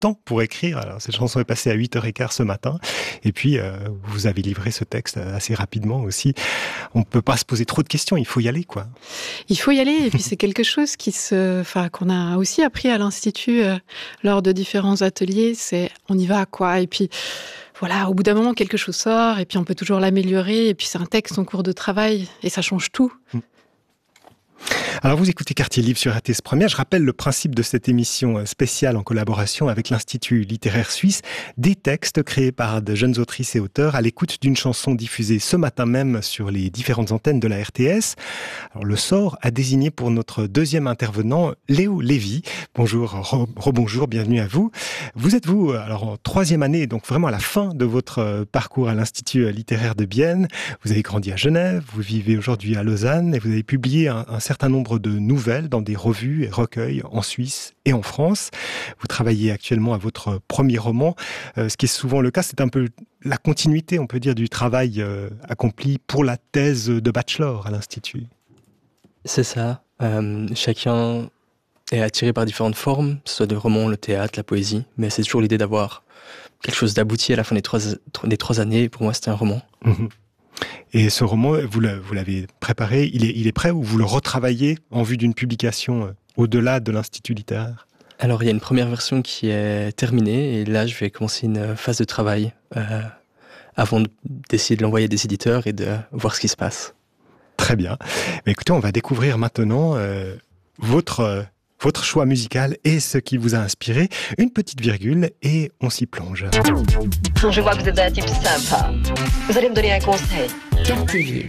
temps pour écrire. Alors, cette chanson est passée à 8h15 ce matin. Et puis, vous avez livré ce texte assez rapidement aussi. On ne peut pas se poser trop de questions, il faut y aller, quoi. Il faut y aller, et puis c'est quelque chose qu'on a aussi appris à l'Institut lors de différents ateliers, c'est on y va, quoi. Et puis, voilà, au bout d'un moment, quelque chose sort, et puis on peut toujours l'améliorer, et puis c'est un texte en cours de travail, et ça change tout. Alors vous écoutez Quartier Livre sur RTS Première. Je rappelle le principe de cette émission spéciale en collaboration avec l'Institut littéraire suisse. Des textes créés par de jeunes autrices et auteurs à l'écoute d'une chanson diffusée ce matin même sur les différentes antennes de la RTS. Alors le sort a désigné pour notre deuxième intervenant Léo Lévy. Bonjour, rebonjour, bienvenue à vous. Vous êtes alors en 3e année, donc vraiment à la fin de votre parcours à l'Institut littéraire de Bienne. Vous avez grandi à Genève, vous vivez aujourd'hui à Lausanne et vous avez publié un certain nombre de nouvelles dans des revues et recueils en Suisse et en France. Vous travaillez actuellement à votre premier roman. Ce qui est souvent le cas, c'est un peu la continuité, on peut dire, du travail accompli pour la thèse de bachelor à l'Institut. C'est ça. Chacun est attiré par différentes formes, que ce soit le roman, le théâtre, la poésie, mais c'est toujours l'idée d'avoir quelque chose d'abouti à la fin des 3 années. Pour moi, c'était un roman. Mmh. Et ce roman, vous l'avez préparé, il est prêt ou vous le retravaillez en vue d'une publication au-delà de l'Institut littéraire ? Alors, il y a une première version qui est terminée et là, je vais commencer une phase de travail avant d'essayer de l'envoyer à des éditeurs et de voir ce qui se passe. Très bien. Mais écoutez, on va découvrir maintenant votre choix musical et ce qui vous a inspiré. Une petite virgule et on s'y plonge. Je vois que vous êtes un type sympa. Vous allez me donner un conseil. Quartier Livre.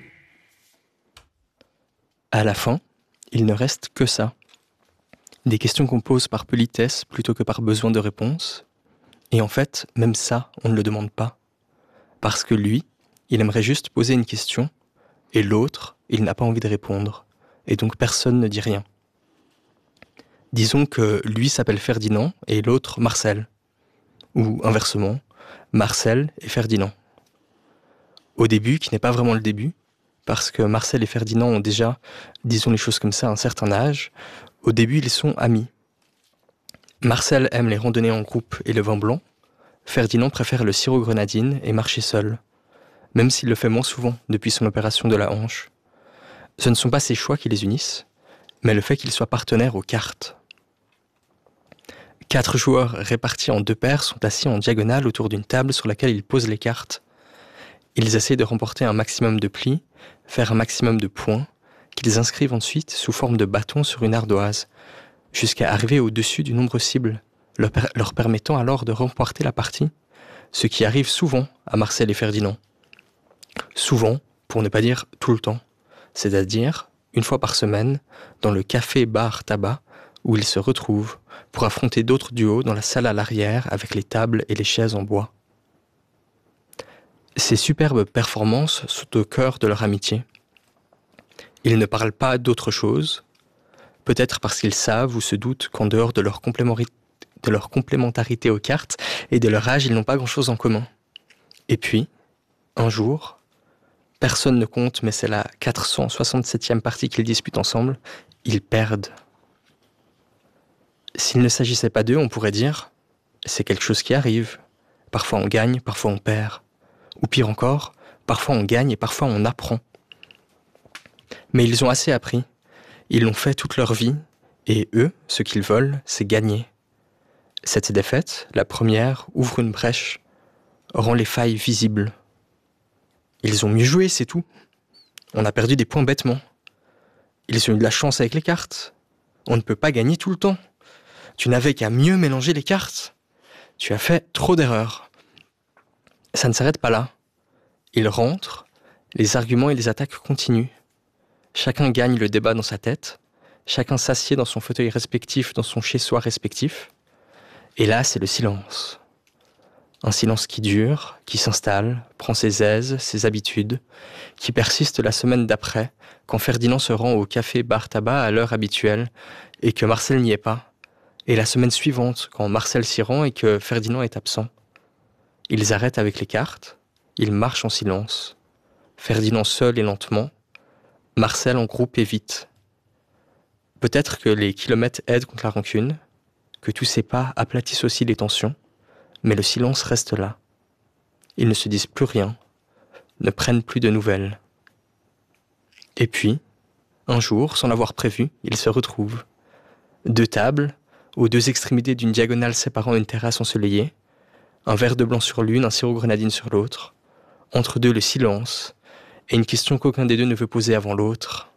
À la fin, il ne reste que ça. Des questions qu'on pose par politesse plutôt que par besoin de réponse. Et en fait, même ça, on ne le demande pas. Parce que lui, il aimerait juste poser une question, et l'autre, il n'a pas envie de répondre. Et donc personne ne dit rien. Disons que lui s'appelle Ferdinand et l'autre Marcel. Ou inversement, Marcel et Ferdinand. Au début, qui n'est pas vraiment le début, parce que Marcel et Ferdinand ont déjà, disons les choses comme ça, un certain âge, au début ils sont amis. Marcel aime les randonnées en groupe et le vin blanc, Ferdinand préfère le sirop grenadine et marcher seul, même s'il le fait moins souvent depuis son opération de la hanche. Ce ne sont pas ses choix qui les unissent, mais le fait qu'ils soient partenaires aux cartes. 4 joueurs répartis en 2 paires sont assis en diagonale autour d'une table sur laquelle ils posent les cartes. Ils essaient de remporter un maximum de plis, faire un maximum de points, qu'ils inscrivent ensuite sous forme de bâtons sur une ardoise, jusqu'à arriver au-dessus du nombre cible, leur permettant alors de remporter la partie, ce qui arrive souvent à Marcel et Ferdinand. Souvent, pour ne pas dire tout le temps, c'est-à-dire une fois par semaine, dans le café-bar-tabac, où ils se retrouvent pour affronter d'autres duos dans la salle à l'arrière avec les tables et les chaises en bois. Ces superbes performances sont au cœur de leur amitié. Ils ne parlent pas d'autre chose, peut-être parce qu'ils savent ou se doutent qu'en dehors de leur complémentarité aux cartes et de leur âge, ils n'ont pas grand-chose en commun. Et puis, un jour, personne ne compte, mais c'est la 467e partie qu'ils disputent ensemble, ils perdent. S'il ne s'agissait pas d'eux, on pourrait dire « c'est quelque chose qui arrive. Parfois on gagne, parfois on perd. Ou pire encore, parfois on gagne et parfois on apprend. » Mais ils ont assez appris. Ils l'ont fait toute leur vie. Et eux, ce qu'ils veulent, c'est gagner. Cette défaite, la première, ouvre une brèche, rend les failles visibles. Ils ont mieux joué, c'est tout. On a perdu des points bêtement. Ils ont eu de la chance avec les cartes. On ne peut pas gagner tout le temps. Tu n'avais qu'à mieux mélanger les cartes. Tu as fait trop d'erreurs. Ça ne s'arrête pas là. Ils rentrent, les arguments et les attaques continuent. Chacun gagne le débat dans sa tête. Chacun s'assied dans son fauteuil respectif, dans son chez-soi respectif. Et là, c'est le silence. Un silence qui dure, qui s'installe, prend ses aises, ses habitudes, qui persiste la semaine d'après, quand Ferdinand se rend au café-bar-tabac à l'heure habituelle et que Marcel n'y est pas, et la semaine suivante, quand Marcel s'y rend et que Ferdinand est absent. Ils arrêtent avec les cartes, ils marchent en silence, Ferdinand seul et lentement, Marcel en groupe et vite. Peut-être que les kilomètres aident contre la rancune, que tous ces pas aplatissent aussi les tensions, mais le silence reste là. Ils ne se disent plus rien, ne prennent plus de nouvelles. Et puis, un jour, sans l'avoir prévu, ils se retrouvent. 2 tables, aux 2 extrémités d'une diagonale séparant une terrasse ensoleillée, un verre de blanc sur l'une, un sirop grenadine sur l'autre, entre deux le silence, et une question qu'aucun des deux ne veut poser avant l'autre.